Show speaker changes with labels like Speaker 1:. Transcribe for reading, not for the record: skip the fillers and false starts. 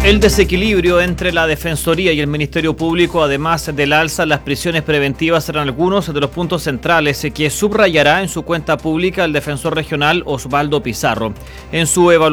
Speaker 1: El desequilibrio entre la Defensoría y el Ministerio Público, además del alza en las prisiones preventivas, serán algunos de los puntos centrales que subrayará en su cuenta pública el defensor regional Osvaldo Pizarro. En su evaluación